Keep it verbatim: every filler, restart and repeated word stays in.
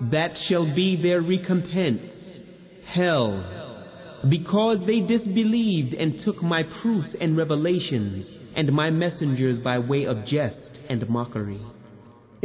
That shall be their recompense, hell, because they disbelieved and took my proofs and revelations and my messengers by way of jest and mockery.